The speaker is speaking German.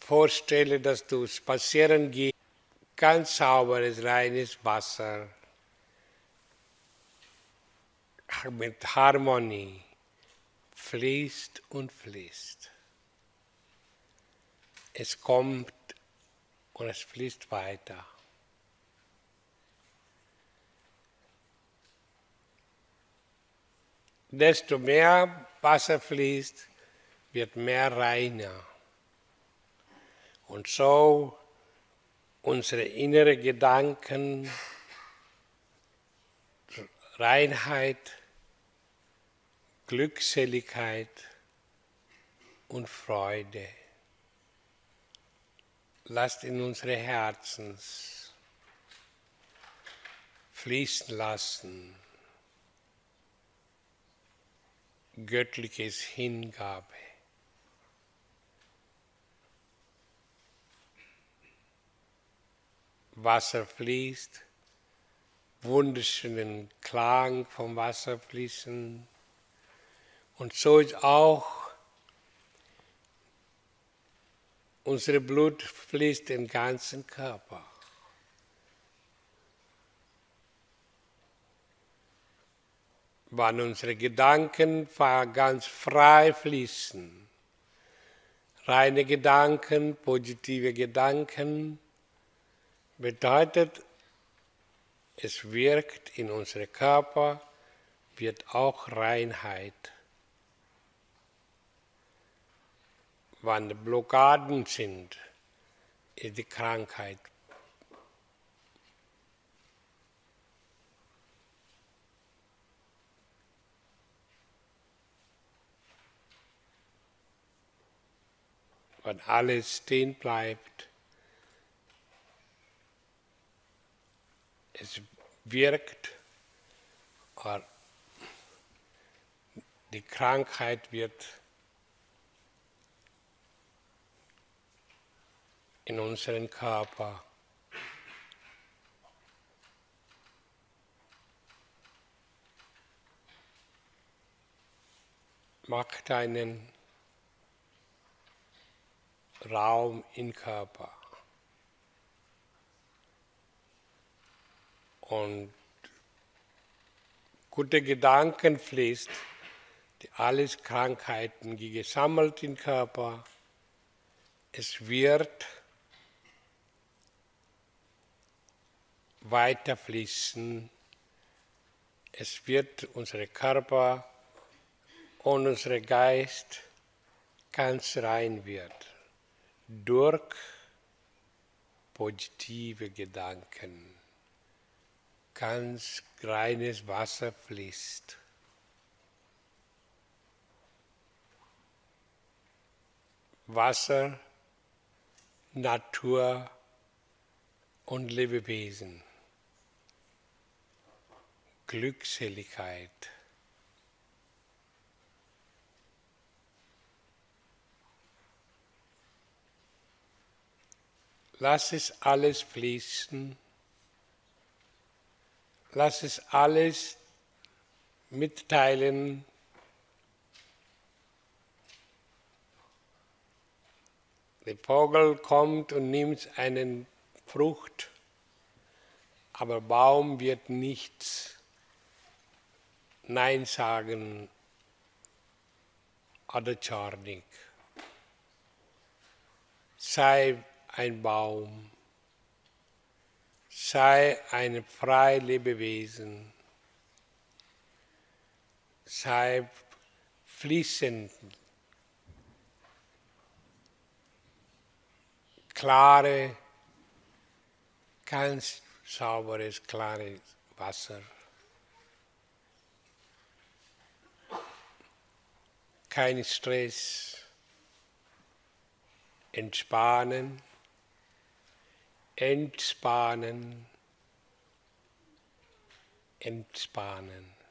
vorstelle, dass du spazieren gehst, ganz sauberes, reines Wasser mit Harmonie fließt und fließt. Es kommt und es fließt weiter. Desto mehr Wasser fließt, wird mehr reiner. Und so unsere inneren Gedanken, Reinheit, Glückseligkeit und Freude. Lasst in unsere Herzen fließen lassen. Göttliches Hingabe. Wasser fließt, wunderschönen Klang vom Wasser fließen. Und so ist auch unser Blut fließt den ganzen Körper. Wann unsere Gedanken ganz frei fließen, reine Gedanken, positive Gedanken, bedeutet, es wirkt in unserem Körper, wird auch Reinheit. Wann Blockaden sind, ist die Krankheit. Wenn alles stehen bleibt, es wirkt, die Krankheit wird in unseren Körper macht einen Raum im Körper. Und gute Gedanken fließt, die alles Krankheiten, die gesammelt im Körper, es wird weiter fließen, es wird unser Körper und unser Geist ganz rein wird durch positive Gedanken. Ganz reines Wasser fließt. Wasser, Natur und Lebewesen. Glückseligkeit. Lass es alles fließen. Lass es alles mitteilen. Der Vogel kommt und nimmt eine Frucht, aber Baum wird nichts Nein sagen oder zornig. Sei ein Baum. Sei ein freies Lebewesen, sei fließend, klare, ganz sauberes, klares Wasser. Kein Stress, entspannen. Entspannen, entspannen.